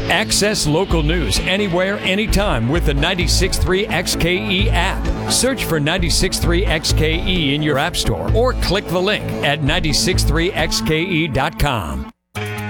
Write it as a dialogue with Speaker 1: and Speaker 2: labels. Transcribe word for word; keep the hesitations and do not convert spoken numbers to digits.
Speaker 1: Access local news anywhere, anytime with the ninety-six point three X K E app. Search for ninety-six point three X K E in your app store or click the link at nine six three X K E dot com.